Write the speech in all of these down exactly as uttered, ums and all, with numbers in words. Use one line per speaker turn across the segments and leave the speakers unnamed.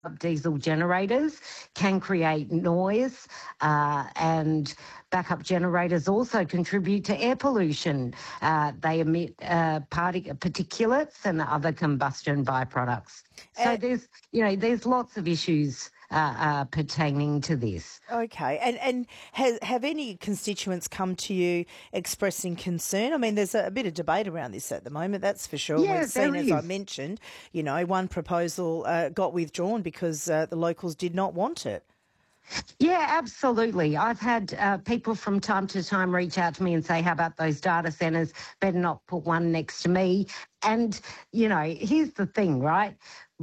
diesel generators can create noise, uh, and backup generators also contribute to air pollution. Uh, they emit uh, partic- particulates and other combustion byproducts. So
Uh,
there's, you know, there's lots of issues uh, uh, pertaining to this.
Okay, and and has, have any constituents come to you expressing concern? I mean, there's a, a bit of debate around this at the moment, that's for sure.
Yeah,
We've seen,
there
as I
is.
mentioned, you know, one proposal uh, got withdrawn because uh, the locals did not want it.
Yeah, absolutely. I've had uh, people from time to time reach out to me and say, how about those data centres? Better not put one next to me. And, you know, here's the thing, right?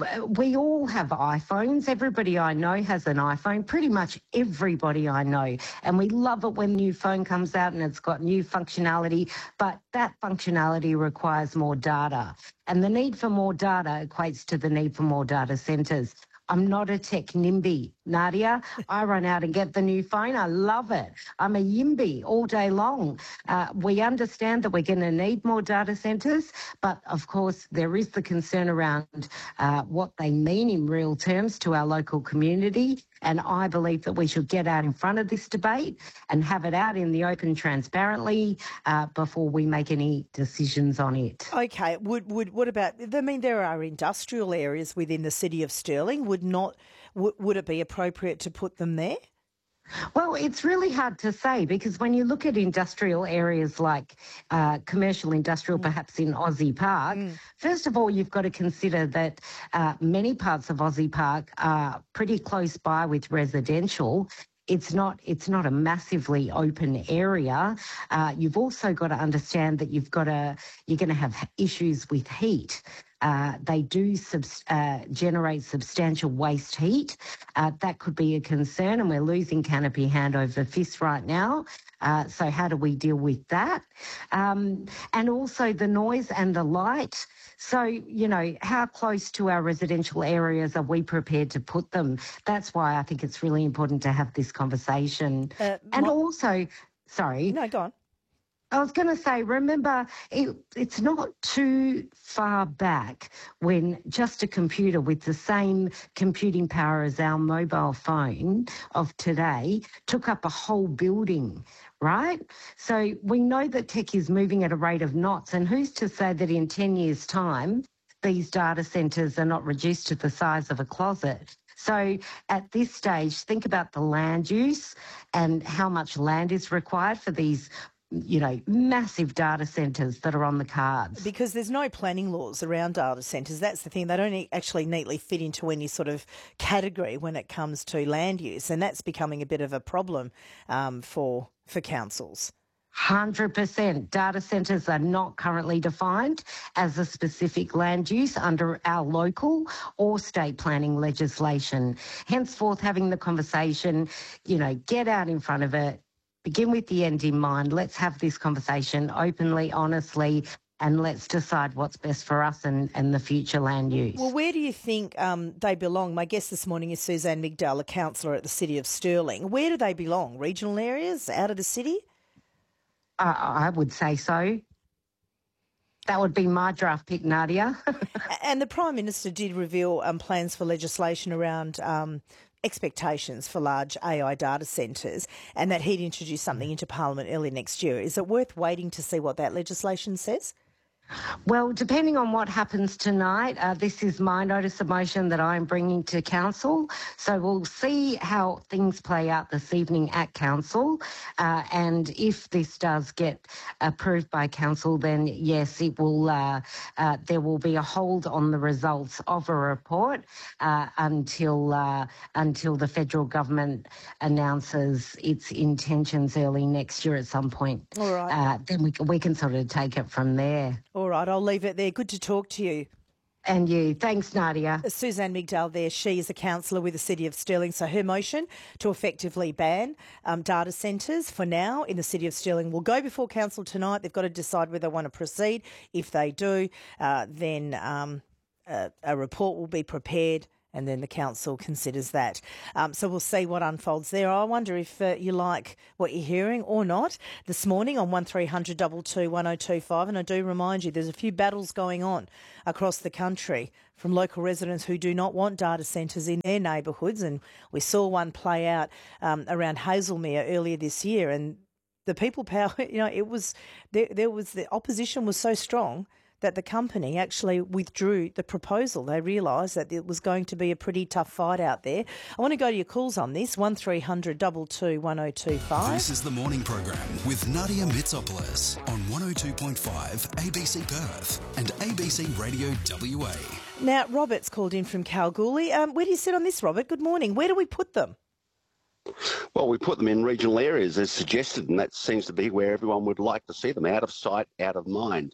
We all have iPhones. Everybody I know has an iPhone, pretty much everybody I know. And we love it when a new phone comes out and it's got new functionality, but that functionality requires more data. And the need for more data equates to the need for more data centres. I'm not a tech NIMBY, Nadia. I run out and get the new phone. I love it. I'm a YIMBY all day long. Uh, we understand that we're going to need more data centres, but of course there is the concern around uh, what they mean in real terms to our local community. And I believe that we should get out in front of this debate and have it out in the open transparently uh, before we make any decisions on it.
Okay, would would what about? I mean, there are industrial areas within the city of Stirling. Would not would, would it be appropriate to put them there?
Well, it's really hard to say because when you look at industrial areas like uh, commercial industrial,
Mm.
perhaps in Aussie Park,
Mm.
first of all, you've got to consider that uh, many parts of Aussie Park are pretty close by with residential. It's not. It's not a massively open area. Uh, you've also got to understand that you've got to. You're going to have issues with heat. Uh, they do subs- uh, generate substantial waste heat. Uh, that could be a concern, and we're losing canopy hand over fist right now. Uh, so how do we deal with that? Um, and also the noise and the light. So, you know, how close to our residential areas are we prepared to put them? That's why I think it's really important to have this conversation.
Uh,
And
my,
also, sorry,
no, go on.
I was going to say, remember, it, it's not too far back when just a computer with the same computing power as our mobile phone of today took up a whole building, right? So we know that tech is moving at a rate of knots, and who's to say that in ten years' time, these data centres are not reduced to the size of a closet? So at this stage, think about the land use and how much land is required for these, you know, massive data centres that are on the cards.
Because there's no planning laws around data centres. That's the thing. They don't e- actually neatly fit into any sort of category when it comes to land use, and that's becoming a bit of a problem um, for for councils.
one hundred percent. Data centres are not currently defined as a specific land use under our local or state planning legislation. Henceforth, having the conversation, you know, get out in front of it, begin with the end in mind. Let's have this conversation openly, honestly, and let's decide what's best for us and, and the future land use.
Well, where do you think um, they belong? My guest this morning is Suzanne Migdal, a councillor at the City of Stirling. Where do they belong? Regional areas, out of the city?
Uh, I would say so. That would be my draft pick, Nadia.
And the Prime Minister did reveal um, plans for legislation around um, expectations for large A I data centres, and that he'd introduce something into Parliament early next year. Is it worth waiting to see what that legislation says?
Well, depending on what happens tonight, uh, this is my notice of motion that I'm bringing to Council. So we'll see how things play out this evening at Council. Uh, and if this does get approved by Council, then yes, it will. Uh, uh, there will be a hold on the results of a report uh, until uh, until the federal government announces its intentions early next year at some point.
All right.
Uh, then we can, we can sort of take it from there.
All right, I'll leave it there. Good to talk to you.
And you. Thanks, Nadia.
Suzanne Migdal there. She is a councillor with the City of Stirling. So her motion to effectively ban um, data centres for now in the City of Stirling will go before Council tonight. They've got to decide whether they want to proceed. If they do, uh, then um, a, a report will be prepared and then the council considers that. Um, so we'll see what unfolds there. I wonder if uh, you like what you're hearing or not this morning on one three hundred two two one oh two five. And I do remind you, there's a few battles going on across the country from local residents who do not want data centres in their neighbourhoods. And we saw one play out um, around Hazelmere earlier this year. And the people power, you know, it was, there, there was, the opposition was so strong that the company actually withdrew the proposal. They realised that it was going to be a pretty tough fight out there. I want to go to your calls on this, one three hundred two two one oh two five.
This is the morning program with Nadia Mitsopoulos on one oh two point five A B C Perth and A B C Radio W A.
Now, Robert's called in from Kalgoorlie. Um, where do you sit on this, Robert? Good morning. Where do we put them?
Well, we put them in regional areas as suggested, and that seems to be where everyone would like to see them, out of sight, out of mind.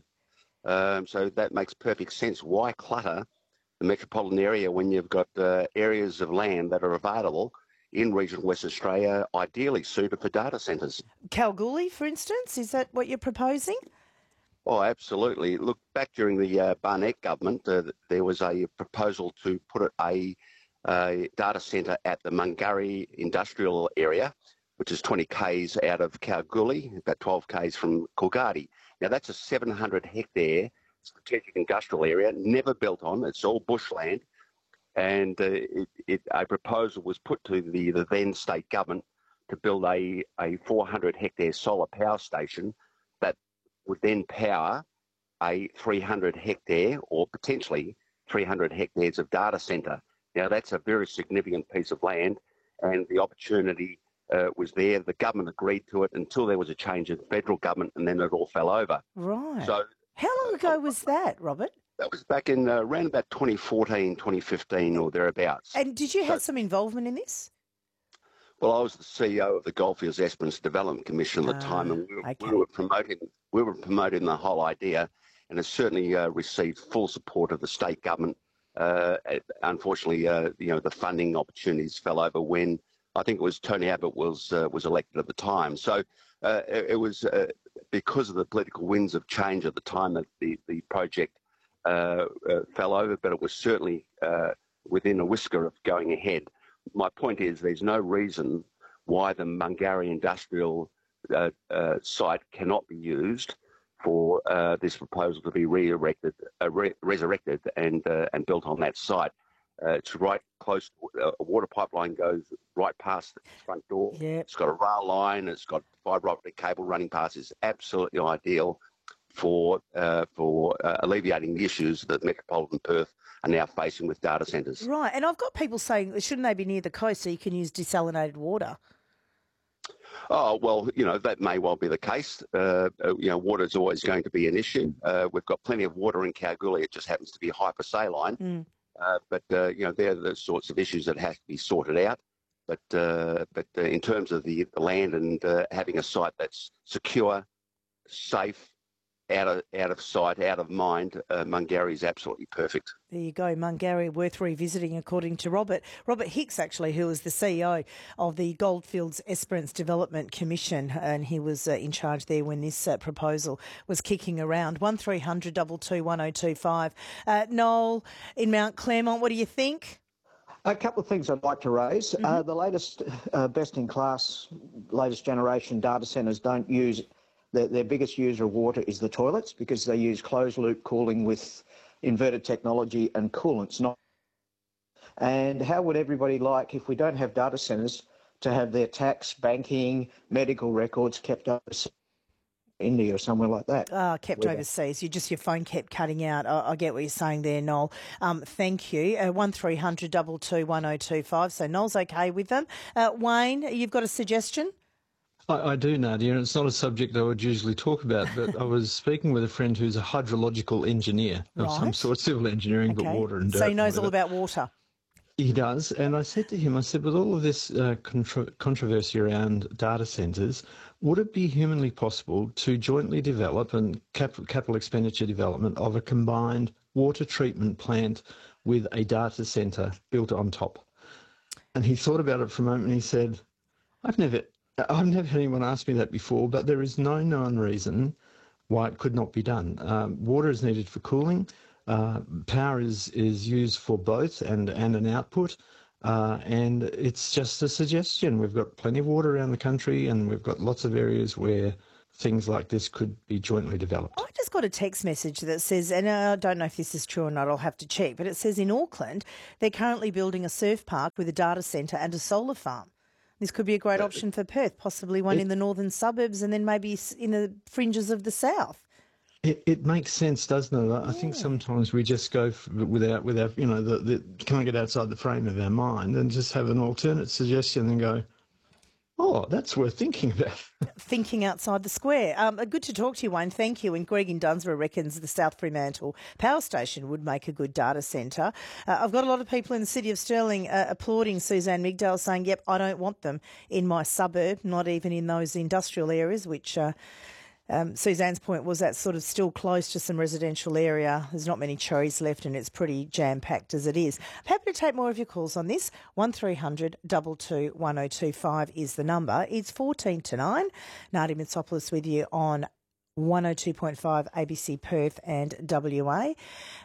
Um, so that makes perfect sense. Why clutter the metropolitan area when you've got uh, areas of land that are available in regional West Australia, ideally suited for data centres? Kalgoorlie,
for instance, is that what you're proposing?
Oh, absolutely. Look, back during the uh, Barnett government, uh, there was a proposal to put a, a data centre at the Mungari industrial area, which is twenty kays out of Kalgoorlie, about twelve kays from Coolgardie. Now, that's a seven hundred hectare strategic industrial area, never built on. It's all bushland. And uh, it, it, a proposal was put to the, the then state government to build a, a four hundred hectare solar power station that would then power a three hundred hectare or potentially three hundred hectares of data centre. Now, that's a very significant piece of land, and the opportunity Uh, was there. The government agreed to it until there was a change in the federal government, and then it all fell over.
Right.
So,
how long ago was that, Robert?
That was back in uh, around about twenty fourteen, twenty fifteen or thereabouts.
And did you have so, some involvement in this?
Well, I was the C E O of the Goldfields Esperance Development Commission at the uh, time, and we were, okay. we were promoting we were promoting the whole idea, and it certainly uh, received full support of the state government. Uh, unfortunately, uh, you know, the funding opportunities fell over when I think it was Tony Abbott was uh, was elected at the time. So uh, it, it was uh, because of the political winds of change at the time that the, the project uh, uh, fell over, but it was certainly uh, within a whisker of going ahead. My point is there's no reason why the Mungari industrial uh, uh, site cannot be used for uh, this proposal to be re-erected, uh, re- resurrected and, uh, and built on that site. Uh, it's right close to uh, a water pipeline goes right past the front door.
Yep.
It's got a rail line. It's got fibre optic cable running past. It's absolutely ideal for uh, for uh, alleviating the issues that metropolitan Perth are now facing with data centres.
Right, and I've got people saying, shouldn't they be near the coast so you can use desalinated water?
Oh, well, you know, that may well be the case. Uh, you know, water is always going to be an issue. Uh, we've got plenty of water in Kalgoorlie. It just happens to be hypersaline.
Mm.
Uh, but, uh, you know, they're the sorts of issues that have to be sorted out. But uh, but uh, in terms of the, the land and uh, having a site that's secure, safe, out of out of sight, out of mind, uh, Mungari is absolutely perfect.
There you go, Mungari, worth revisiting, according to Robert. Robert Hicks, actually, who was the C E O of the Goldfields Esperance Development Commission, and he was uh, in charge there when this uh, proposal was kicking around. one three hundred two two one oh two five. Uh, Noel, in Mount Claremont, what do you think?
A couple of things I'd like to raise. Mm-hmm. Uh, the latest, uh, best-in-class, latest generation data centres don't use... Their, their biggest user of water is the toilets because they use closed-loop cooling with inverted technology and coolants. Not. And how would everybody like, if we don't have data centres, to have their tax, banking, medical records kept overseas, India or somewhere like that?
Ah, kept Where? overseas. You just your phone kept cutting out. I, I get what you're saying there, Noel. Um, thank you. Uh, one three hundred two two one oh two five. So Noel's okay with them. Uh, Wayne, you've got a suggestion?
I, I do, Nadia, and it's not a subject I would usually talk about, but I was speaking with a friend who's a hydrological engineer of right. some sort, civil engineering,
okay.
but water and dirt.
So he knows all about water.
He does, and I said to him, I said, with all of this uh, contra- controversy around data centres, would it be humanly possible to jointly develop and cap- capital expenditure development of a combined water treatment plant with a data centre built on top? And he thought about it for a moment and he said, I've never... I've never had anyone ask me that before, but there is no known reason why it could not be done. Um, water is needed for cooling. Uh, power is, is used for both and, and an output. Uh, and it's just a suggestion. We've got plenty of water around the country, and we've got lots of areas where things like this could be jointly developed.
I just got a text message that says, and I don't know if this is true or not, I'll have to check, but it says in Auckland they're currently building a surf park with a data centre and a solar farm. This could be a great option for Perth, possibly one it, in the northern suburbs and then maybe in the fringes of the south.
It, it makes sense, doesn't it? I yeah. think sometimes we just go without, without you know, the, the, can't get outside the frame of our mind and just have an alternate suggestion and go, oh, that's worth thinking about.
Thinking outside the square. Um, good to talk to you, Wayne. Thank you. And Greg in Dunsborough reckons the South Fremantle Power Station would make a good data centre. Uh, I've got a lot of people in the city of Stirling uh, applauding Suzanne Migdale, saying, yep, I don't want them in my suburb, not even in those industrial areas, which... Uh, Um, Suzanne's point was that's sort of still close to some residential area. There's not many cherries left and it's pretty jam-packed as it is. I'm happy to take more of your calls on this. one three hundred two two one oh two five is the number. It's fourteen to nine. Nadia Mitsopoulos with you on one oh two point five A B C Perth and W A.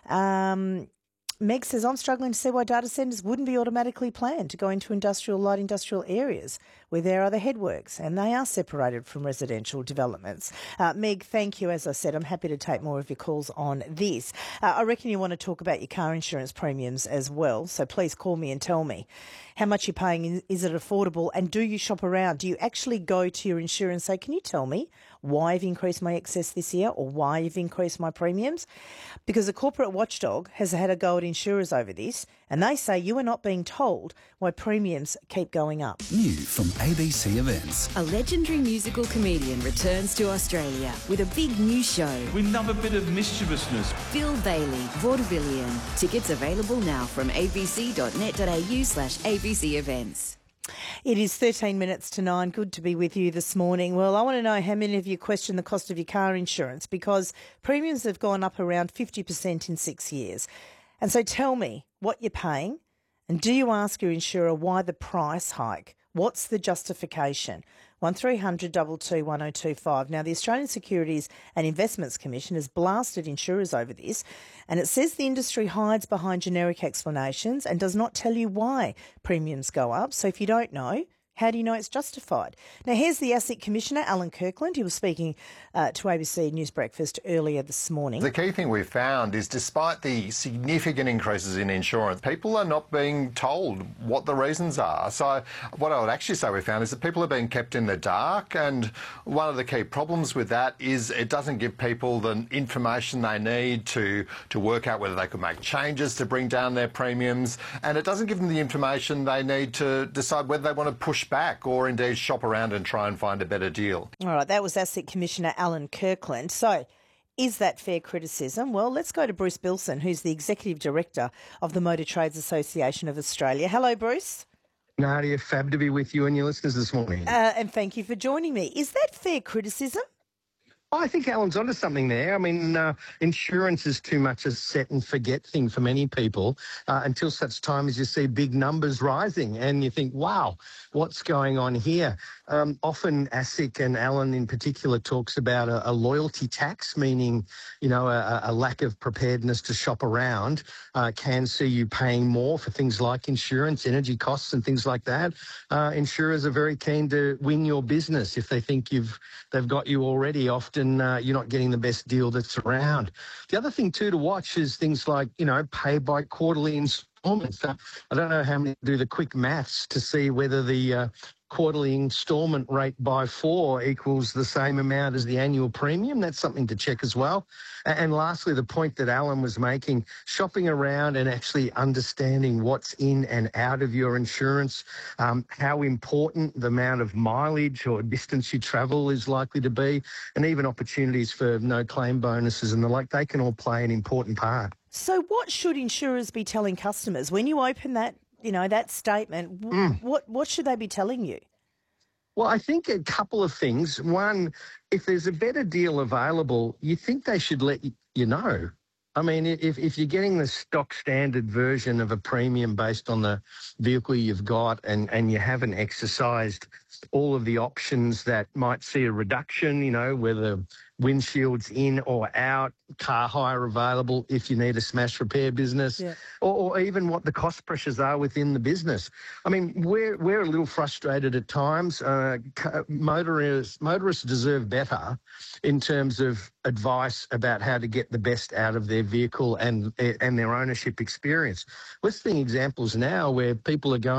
Um... Meg says, I'm struggling to see why data centres wouldn't be automatically planned to go into industrial, light industrial areas where there are the headworks and they are separated from residential developments. Uh, Meg, thank you. As I said, I'm happy to take more of your calls on this. Uh, I reckon you want to talk about your car insurance premiums as well, so please call me and tell me how much you're paying. Is it affordable? And do you shop around? Do you actually go to your insurer and say, can you tell me why I've increased my excess this year or why you've increased my premiums? Because a corporate watchdog has had a go at insurers over this, and they say you are not being told why premiums keep going up.
New from A B C Events.
A legendary musical comedian returns to Australia with a big new show.
We love a bit of mischievousness.
Phil Bailey, Vaudevillian. Tickets available now from abc.net.au slash ABC Events.
It is thirteen minutes to nine. Good to be with you this morning. Well, I want to know how many of you question the cost of your car insurance, because premiums have gone up around fifty percent in six years. And so tell me what you're paying, and do you ask your insurer why the price hike? What's the justification? one three hundred two two one oh two five. Now, the Australian Securities and Investments Commission has blasted insurers over this, and it says the industry hides behind generic explanations and does not tell you why premiums go up. So if you don't know, how do you know it's justified? Now, here's the ASIC Commissioner, Alan Kirkland. He was speaking uh, to A B C News Breakfast earlier this morning.
The key thing we've found is despite the significant increases in insurance, people are not being told what the reasons are. So what I would actually say we found is that people are being kept in the dark, and one of the key problems with that is it doesn't give people the information they need to, to work out whether they could make changes to bring down their premiums, and it doesn't give them the information they need to decide whether they want to push back or indeed shop around and try and find a better deal.
All right, that was ASIC Commissioner Alan Kirkland. So is that fair criticism? Well, let's go to Bruce Bilson, who's the Executive Director of the Motor Trades Association of Australia. Hello, Bruce.
Nadia, fab to be with you and your listeners this morning.
Uh, and thank you for joining me. Is that fair criticism?
I think Alan's onto something there. I mean, uh, insurance is too much a set and forget thing for many people uh, until such time as you see big numbers rising and you think, wow, what's going on here? Um, often ASIC and Alan in particular talks about a, a loyalty tax, meaning, you know, a, a lack of preparedness to shop around uh, can see you paying more for things like insurance, energy costs and things like that. Uh, insurers are very keen to win your business if they think you've they've got you already. Often and uh, you're not getting the best deal that's around. The other thing too to watch is things like, you know, pay by quarterly instalments. Uh, I don't know how many do the quick maths to see whether the uh, quarterly instalment rate by four equals the same amount as the annual premium. That's something to check as well. And lastly, the point that Alan was making, shopping around and actually understanding what's in and out of your insurance, um, how important the amount of mileage or distance you travel is likely to be, and even opportunities for no claim bonuses and the like, they can all play an important part.
So what should insurers be telling customers when you open that, you know, that statement?
Mm.
What what should they be telling you?
Well, I think a couple of things. One, if there's a better deal available, you think they should let you know. I mean, if, if you're getting the stock standard version of a premium based on the vehicle you've got and, and you haven't exercised all of the options that might see a reduction, you know, whether windshields in or out, car hire available if you need a smash repair business,
Yeah.
or, or even what the cost pressures are within the business. I mean, we're, we're a little frustrated at times. Uh, motorists, motorists deserve better in terms of advice about how to get the best out of their vehicle and, and their ownership experience. We're seeing examples now where people are going